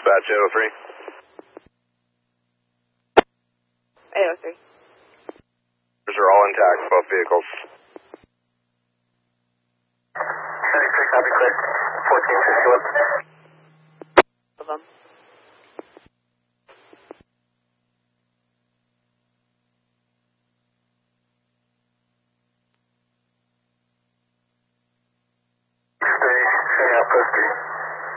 Dispatch 803. 803. Are all intact, both vehicles. 76, I'll be clear. 1451. Of them. Stay outpost 3.